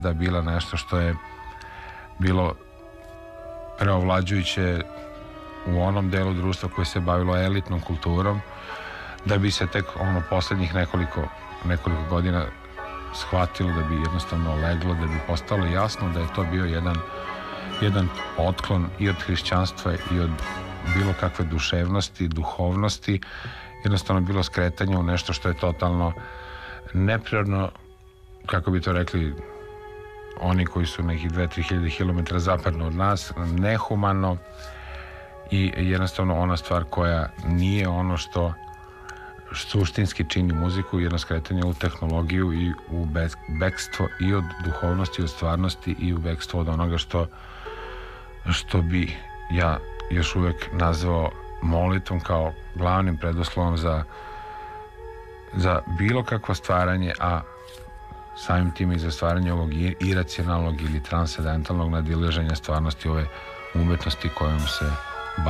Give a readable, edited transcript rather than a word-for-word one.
da bila nešto što je bilo preovlađujuće u onom delu društva koje se bavilo elitnom kulturom, da bi se tek poslednjih nekoliko godina shvatilo, da bi jednostavno leglo, da bi postalo jasno da je to bio jedan otklon i od hrišćanstva i od bilo kakve duševnosti, duhovnosti, jednostavno bilo skretanje u nešto što je totalno neprirodno, kako bi to rekli oni koji su nekih 2-3 hiljade kilometara zapadno od nas, nehumano i jednostavno ona stvar koja nije ono što suštinski čini muziku, jedno skretanje u tehnologiju i u bekstvo i od duhovnosti, od stvarnosti i u bekstvo od onoga što bi ja još uvek nazvao molitvom kao glavnim preduslovom za bilo kakvo stvaranje, a samim tim i za stvaranje ovog iracionalnog ili transcendentalnog nadilaženja stvarnosti ove umetnosti kojom se